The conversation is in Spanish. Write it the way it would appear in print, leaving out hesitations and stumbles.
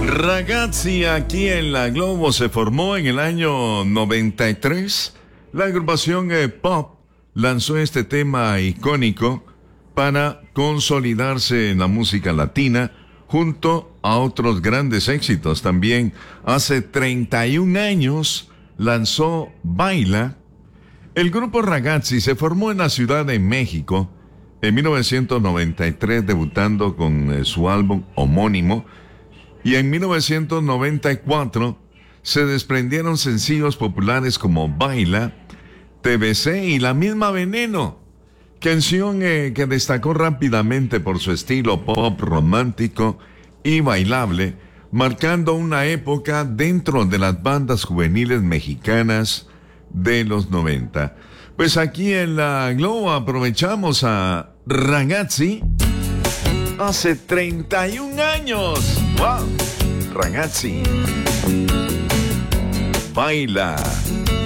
Ragazzi aquí en la Globo se formó en el año 93. La agrupación Pop lanzó este tema icónico para consolidarse en la música latina junto a otros grandes éxitos. También hace 31 años lanzó Baila. El grupo Ragazzi se formó en la Ciudad de México en 1993, debutando con su álbum homónimo. Y en 1994 se desprendieron sencillos populares como Baila, TBC y la misma Veneno, canción que destacó rápidamente por su estilo pop romántico y bailable, marcando una época dentro de las bandas juveniles mexicanas de los 90. Pues aquí en la Globo aprovechamos a Ragazzi. Hace 31 años. ¡Wow! Ragazzi. Baila.